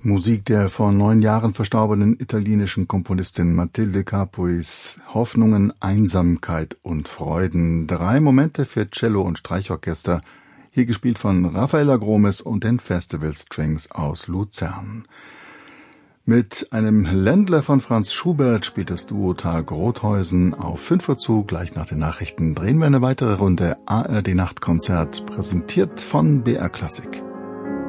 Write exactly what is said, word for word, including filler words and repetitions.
Musik der vor neun Jahren verstorbenen italienischen Komponistin Matilde Capuis. Hoffnungen, Einsamkeit und Freuden. Drei Momente für Cello und Streichorchester. Hier gespielt von Raffaella Gromes und den Festival Strings aus Luzern. Mit einem Ländler von Franz Schubert spielt das Duo Tag Rothausen auf fünf Uhr zu. Gleich nach den Nachrichten drehen wir eine weitere Runde A R D Nachtkonzert, präsentiert von B R Klassik.